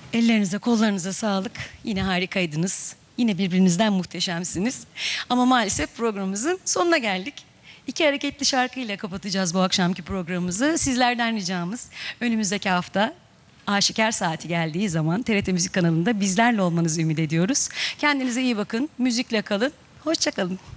Ellerinize, kollarınıza sağlık. Yine harikaydınız. Yine birbirinizden muhteşemsiniz. Ama maalesef programımızın sonuna geldik. İki hareketli şarkıyla kapatacağız bu akşamki programımızı. Sizlerden ricamız önümüzdeki hafta Aşiker Saati geldiği zaman TRT Müzik kanalında bizlerle olmanızı ümit ediyoruz. Kendinize iyi bakın, müzikle kalın, hoşça kalın.